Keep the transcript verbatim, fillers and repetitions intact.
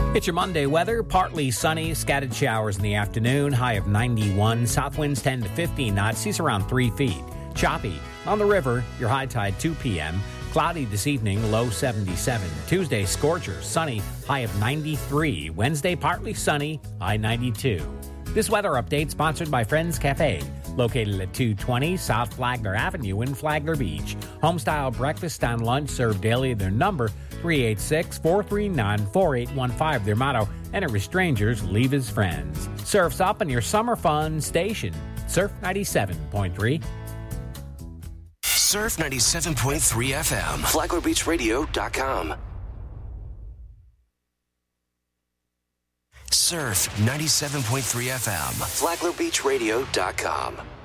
It's your Monday weather. Partly sunny, scattered showers in the afternoon. High of ninety-one. South winds ten to fifteen knots. Seas around three feet. Choppy. On the river, your high tide two p.m. Cloudy this evening, low seventy-seven. Tuesday, scorchers. Sunny, high of ninety-three. Wednesday, partly sunny, high ninety-two. This weather update sponsored by Friends Cafe, located at two twenty South Flagler Avenue in Flagler Beach. Homestyle breakfast and lunch served daily. Their number, three eight six, four three nine, four eight one five. Their motto, enter strangers, leave as friends. Surf's up on your summer fun station. Surf ninety-seven point three. Surf ninety-seven point three F M. Flagler Beach Radio dot com. Surf ninety-seven point three F M. Flagler Beach Radio dot com.